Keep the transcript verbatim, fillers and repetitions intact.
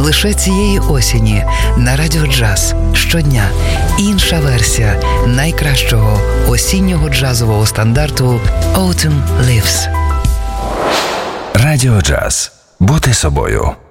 Лише цієї осені на Радіо Джаз щодня інша версія найкращого осіннього джазового стандарту Autumn Leaves. Радіо Джаз. Бути собою.